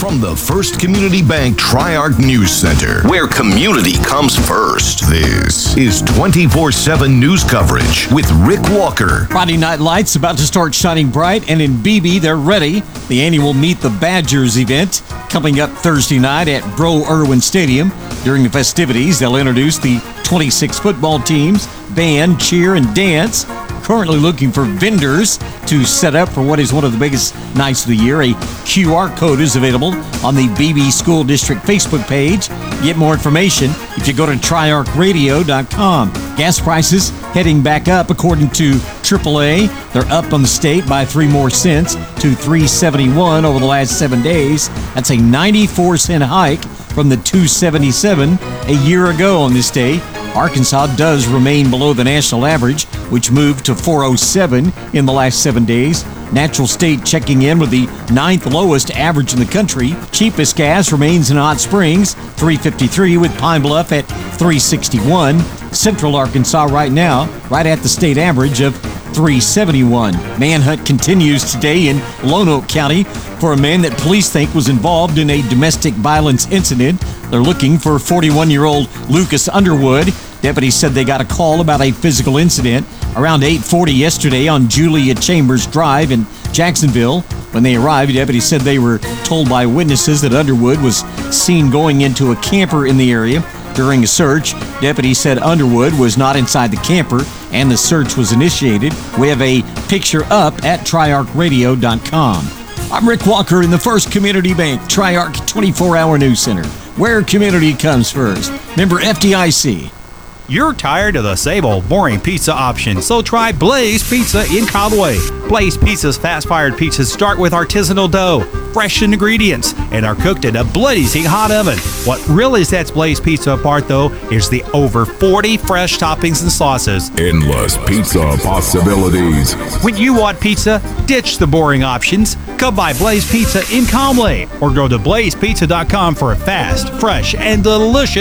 From the First Community Bank Tri-Arc News Center, where community comes first, this is 24/7 news coverage with Rick Walker. Friday Night Lights about to start shining bright, and in Beebe, they're ready. The annual Meet the Badgers event coming up Thursday night at Bro Irwin Stadium. During the festivities, they'll introduce the 26 football teams, band, cheer, and dance. Currently looking for vendors to set up for what is one of the biggest nights of the year. A QR code is available on the Beebe School District Facebook page. Get more information if you go to triarcradio.com. Gas prices heading back up according to AAA. They're up on the state by 3 more cents to $3.71 over the last 7 days. That's a 94-cent hike from the $2.77 a year ago on this day. Arkansas does remain below the national average, which moved to $4.07 in the last 7 days. Natural State checking in with the 9th lowest average in the country. Cheapest gas remains in Hot Springs, $3.53, with Pine Bluff at $3.61. Central Arkansas right now, right at the state average of $3.71. Manhunt continues today in Lonoke County for a man that police think was involved in a domestic violence incident. They're looking for 41-year-old Lucas Underwood. Deputies said they got a call about a physical incident around 8:40 yesterday on Julia Chambers Drive in Jacksonville. When they arrived, deputies said they were told by witnesses that Underwood was seen going into a camper in the area. During a search, deputies said Underwood was not inside the camper, and the search was initiated. We have a picture up at triarcradio.com. I'm Rick Walker in the First Community Bank Tri-Arc 24-hour News Center, where community comes first. Member FDIC. You're tired of the same old boring pizza option, so try Blaze Pizza in Conway. Blaze Pizza's fast-fired pizzas start with artisanal dough, fresh ingredients, and are cooked in a blazing hot oven. What really sets Blaze Pizza apart, though, is the over 40 fresh toppings and sauces. Endless pizza possibilities. When you want pizza, ditch the boring options. Come by Blaze Pizza in Conway or go to blazepizza.com for a fast, fresh, and delicious